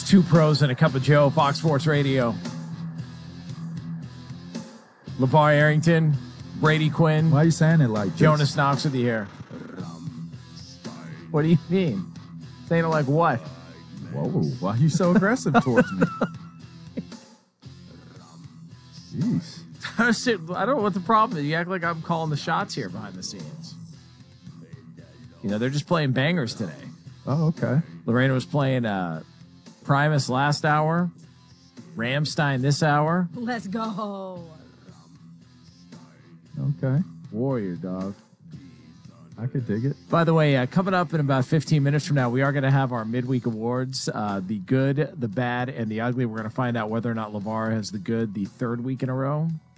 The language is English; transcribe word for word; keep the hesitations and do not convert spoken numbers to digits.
Two Pros and a Cup of Joe, Fox Sports Radio. LeVar Arrington, Brady Quinn. Why are you saying it like this? Jonas Knox with you here. What do you mean? Saying it like what? Whoa, why are you so aggressive towards me? Jeez. I don't know what the problem is. You act like I'm calling the shots here behind the scenes. You know, they're just playing bangers today. Oh, okay. Lorena was playing uh, Primus last hour. Rammstein this hour. Let's go. Okay. Warrior, dog. I could dig it. By the way, uh, coming up in about fifteen minutes from now, we are going to have our midweek awards, uh, the good, the bad, and the ugly. We're going to find out whether or not LeVar has the good the third week in a row.